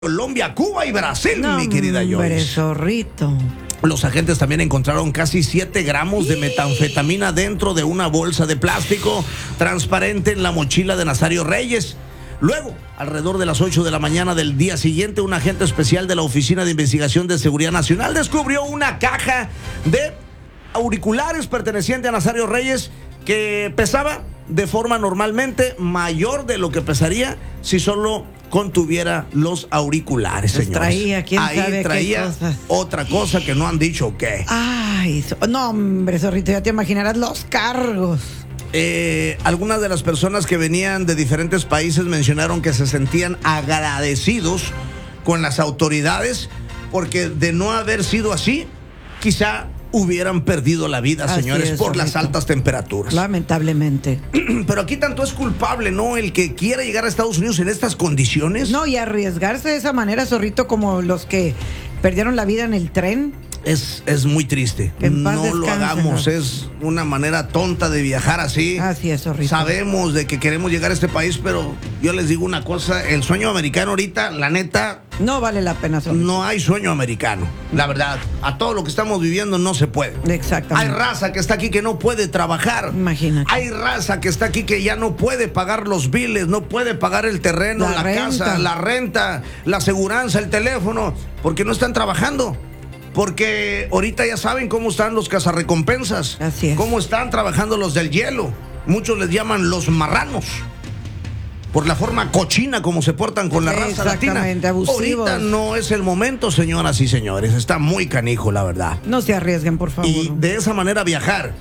Colombia, Cuba y Brasil, No, mi querida hombre, Joyce. zorrito. Los agentes también encontraron casi 7 gramos de metanfetamina dentro de una bolsa de plástico transparente en la mochila de Nazario Reyes. Luego, alrededor de las 8 de la mañana del día siguiente, un agente especial de la Oficina de Investigación de Seguridad Nacional descubrió una caja de auriculares perteneciente a Nazario Reyes que pesaba de forma normalmente mayor de lo que pesaría si solo contuviera los auriculares, Pues señores. traía, quién Ahí sabe qué traía cosas. otra cosa que no han dicho o qué. Ay, no, hombre, zorrito, ya te imaginarás los cargos. Algunas de las personas que venían de diferentes países mencionaron que se sentían agradecidos con las autoridades porque de no haber sido así, quizá hubieran perdido la vida, Así señores, es, por las zorrito. altas temperaturas. Lamentablemente. Pero aquí tanto es culpable, ¿no? El que quiera llegar a Estados Unidos en estas condiciones. No, y arriesgarse de esa manera, zorrito, como los que perdieron la vida en el tren. Es muy triste. Que en paz No lo descanse, hagamos. ¿no? Es una manera tonta de viajar así. Así es, zorrito. Sabemos de que queremos llegar a este país, pero yo les digo una cosa: el sueño americano ahorita, la neta, No vale la pena, zorrito. no hay sueño americano. La verdad, a todo lo que estamos viviendo no se puede. Exactamente. Hay raza que está aquí que no puede trabajar. Imagínate. Hay raza que está aquí que ya no puede pagar los biles, no puede pagar el terreno, La la renta. casa, la renta, la aseguranza, el teléfono, porque no están trabajando. Porque ahorita ya saben cómo están los cazarrecompensas. Así es. Cómo están trabajando los del hielo. Muchos les llaman los marranos. Por la forma cochina como se portan con la raza latina. Exactamente, abusivos. Ahorita no es el momento, señoras y señores. Está muy canijo, la verdad. No se arriesguen, por favor. Y de esa manera viajar.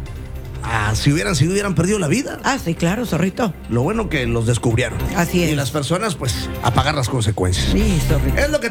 Si hubieran perdido la vida. Sí, claro, zorrito. Lo bueno que los descubrieron. Así es. Y las personas, pues, a pagar las consecuencias. Sí, zorrito. Es lo que